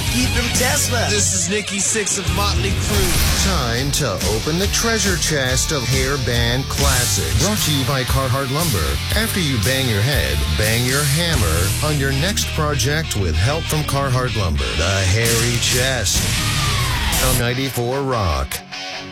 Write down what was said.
Keep them Tesla. This is Nikki Sixx of Motley Crue. Time to open the treasure chest of hair band classics. Brought to you by Carhartt Lumber. After you bang your head, bang your hammer on your next project with help from Carhartt Lumber. The Hairy Chest on 94 Rock.